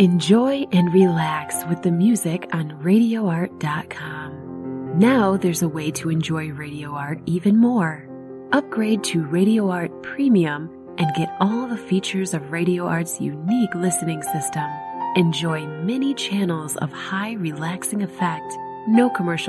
Enjoy and relax with the music on RadioArt.com. Now there's a way to enjoy Radio Art even more. Upgrade to Radio Art Premium and get all the features of Radio Art's unique listening system. Enjoy many channels of high relaxing effect, no commercial